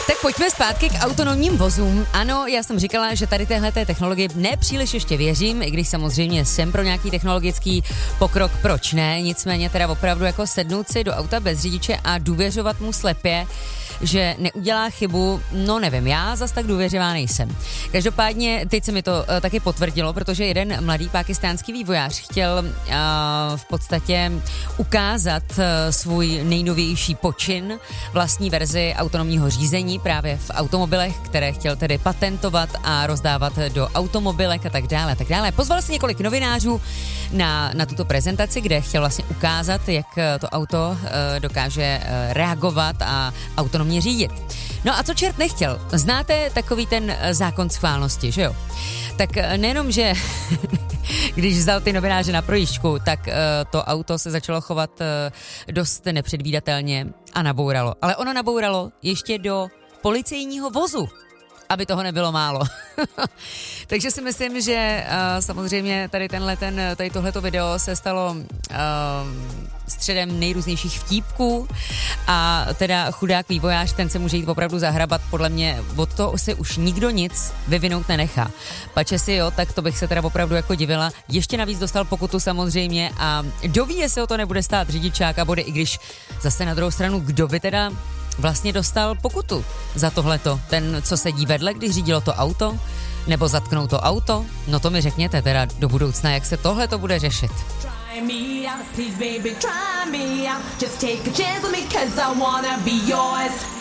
Tak pojďme zpátky k autonomním vozům. Ano, já jsem říkala, že tady téhleté technologie nepříliš ještě věřím, i když samozřejmě jsem pro nějaký technologický pokrok, proč ne, nicméně teda opravdu jako sednout si do auta bez řidiče a důvěřovat mu slepě, že neudělá chybu, no nevím, já zas tak důvěřivá nejsem. Každopádně teď se mi to taky potvrdilo, protože jeden mladý pákistánský vývojář chtěl v podstatě ukázat svůj nejnovější počin, vlastní verzi autonomního řízení právě v automobilech, které chtěl tedy patentovat a rozdávat do automobilek a tak dále, tak dále. Pozval si několik novinářů na tuto prezentaci, kde chtěl vlastně ukázat, jak to auto dokáže reagovat a autonomně řídit. No a co čert nechtěl? Znáte takový ten zákon schválnosti, že jo? Tak nejenom, že když vzal ty novináře na projížďku, tak to auto se začalo chovat dost nepředvídatelně a nabouralo. Ale ono nabouralo ještě do policejního vozu, aby toho nebylo málo. Takže si myslím, že samozřejmě tady tohleto video se stalo středem nejrůznějších vtípků a teda chudák vývojář, ten se může jít opravdu zahrabat, podle mě od toho si už nikdo nic vyvinout nenechá. Pače si jo, tak to bych se teda opravdu jako divila. Ještě navíc dostal pokutu samozřejmě a doví, jestli o to nebude stát řidičák a bude, i když zase na druhou stranu, kdo by teda vlastně dostal pokutu za tohleto? Ten, co sedí vedle, když řídilo to auto? Nebo zatknou to auto? No to mi řekněte teda do budoucna, jak se tohleto bude řešit. Try me out, please baby, try me out. Just take a chance with me 'cause I wanna be yours.